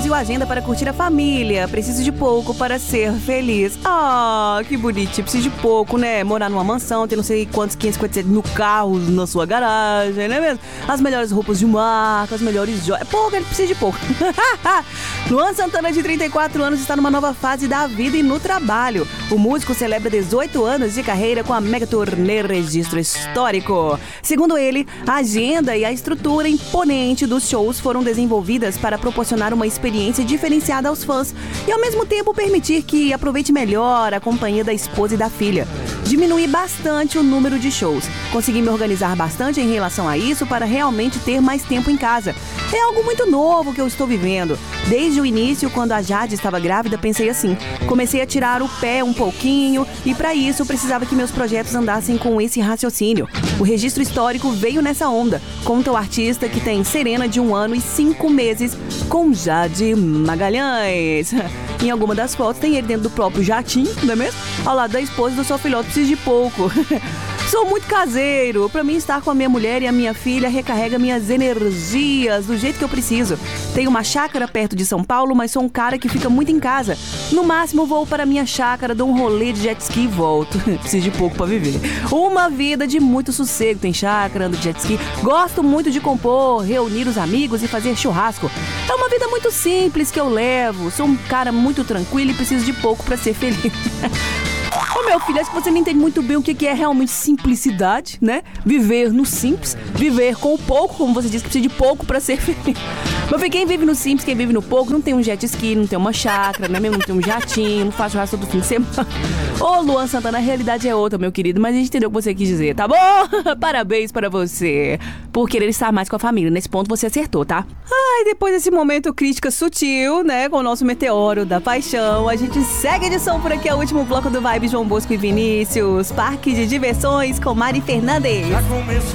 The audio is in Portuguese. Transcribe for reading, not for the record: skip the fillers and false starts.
Brasil agenda para curtir a família. Preciso de pouco para ser feliz. Ah, que bonitinho. Preciso de pouco, né? Morar numa mansão, ter não sei quantos 557 mil carros na sua garagem, né mesmo? As melhores roupas de marca, as melhores joias. Pouco, ele precisa de pouco. Luan Santana, de 34 anos, está numa nova fase da vida e no trabalho. O músico celebra 18 anos de carreira com a mega turnê Registro Histórico. Segundo ele, a agenda e a estrutura imponente dos shows foram desenvolvidas para proporcionar uma experiência diferenciada aos fãs e, ao mesmo tempo, permitir que aproveite melhor a companhia da esposa e da filha. Diminuí bastante o número de shows. Consegui me organizar bastante em relação a isso para realmente ter mais tempo em casa. É algo muito novo que eu estou vivendo. Desde o início, quando a Jade estava grávida, pensei assim. Comecei a tirar o pé um pouquinho e, para isso, eu precisava que meus projetos andassem com esse raciocínio. O Registro Histórico veio nessa onda. Conta o artista que tem Serena, de 1 ano e 5 meses, com Jade Magalhães. Em alguma das fotos tem ele dentro do próprio jatinho, não é mesmo? Ao lado da esposa do seu filhote, preciso de pouco. Sou muito caseiro. Pra mim, estar com a minha mulher e a minha filha recarrega minhas energias do jeito que eu preciso. Tenho uma chácara perto de São Paulo, mas sou um cara que fica muito em casa. No máximo, vou para minha chácara, dou um rolê de jet ski e volto. Preciso de pouco pra viver. Uma vida de muito sossego. Tem chácara, ando de jet ski. Gosto muito de compor, reunir os amigos e fazer churrasco. É uma vida muito simples que eu levo. Sou um cara muito tranquilo e preciso de pouco pra ser feliz. Ô meu filho, acho que você não entende muito bem o que é realmente simplicidade, né? Viver no simples, viver com o pouco, como você disse, que precisa de pouco pra ser feliz. Meu filho, quem vive no simples, quem vive no pouco, não tem um jet ski, não tem uma chácara, né? Mesmo não tem um jatinho, não faz churrasco todo fim de semana. Ô Luan Santana, a realidade é outra, meu querido, mas a gente entendeu o que você quis dizer, tá bom? Parabéns para você por querer estar mais com a família. Nesse ponto você acertou, tá? Ai, depois desse momento crítica sutil, né, com o nosso meteoro da paixão, a gente segue a edição por aqui, é o último bloco do Vibe João Bosco e Vinícius, Parque de Diversões com Mari Fernandes.